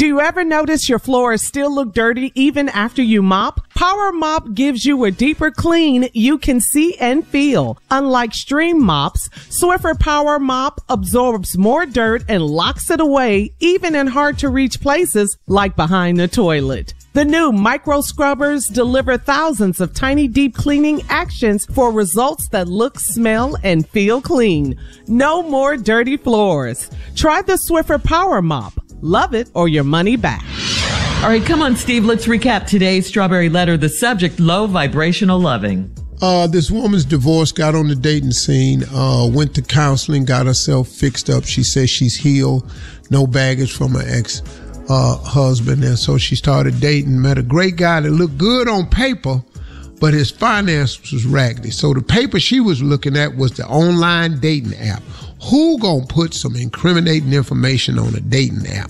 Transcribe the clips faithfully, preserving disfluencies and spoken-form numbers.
Do you ever notice your floors still look dirty even after you mop? Power Mop gives you a deeper clean you can see and feel. Unlike stream mops, Swiffer Power Mop absorbs more dirt and locks it away even in hard to reach places like behind the toilet. The new micro scrubbers deliver thousands of tiny deep cleaning actions for results that look, smell, and feel clean. No more dirty floors. Try the Swiffer Power Mop. Love it or your money back. All right, come on, Steve. Let's recap today's Strawberry Letter. The subject, low vibrational loving. Uh, this woman's divorced, got on the dating scene, uh, went to counseling, got herself fixed up. She says she's healed, no baggage from her ex uh, husband. And so she started dating, met a great guy that looked good on paper, but his finance was raggedy. So the paper she was looking at was the online dating app. Who gonna put some incriminating information on a dating app?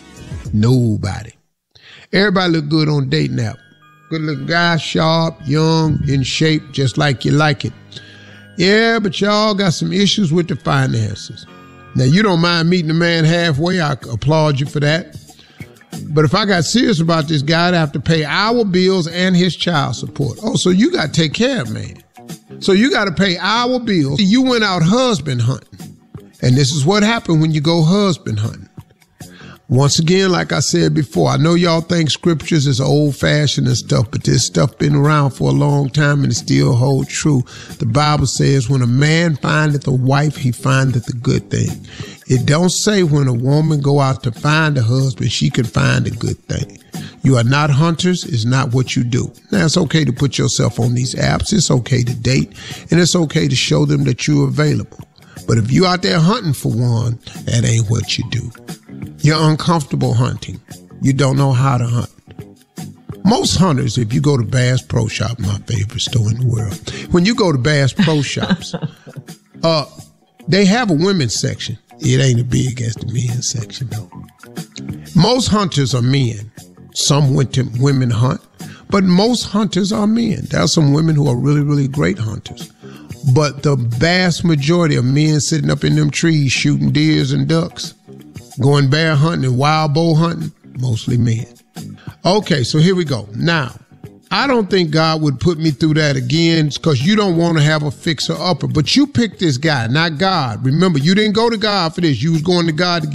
Nobody. Everybody look good on dating app. Good looking guy, sharp, young, in shape, just like you like it. Yeah, but y'all got some issues with the finances. Now, you don't mind meeting a man halfway. I applaud you for that. But if I got serious about this guy, I'd have to pay our bills and his child support. Oh, so you got to take care of man. So you got to pay our bills. You went out husband hunting. And this is what happened when you go husband hunting. Once again, like I said before, I know y'all think scriptures is old-fashioned and stuff, but this stuff been around for a long time and it still holds true. The Bible says, when a man findeth a wife, he findeth a good thing. It don't say when a woman go out to find a husband, she can find a good thing. You are not hunters. It's not what you do. Now, it's okay to put yourself on these apps. It's okay to date, and it's okay to show them that you're available. But if you out there hunting for one, that ain't what you do. You're uncomfortable hunting. You don't know how to hunt. Most hunters, if you go to Bass Pro Shop, my favorite store in the world, when you go to Bass Pro Shops, uh, they have a women's section. It ain't as big as the men's section, though. Most hunters are men. Some women hunt, but most hunters are men. There are some women who are really, really great hunters. But the vast majority of men sitting up in them trees shooting deers and ducks, going bear hunting and wild boar hunting, mostly men. Okay, so here we go. Now, I don't think God would put me through that again because you don't want to have a fixer-upper. But you picked this guy, not God. Remember, you didn't go to God for this. You was going to God to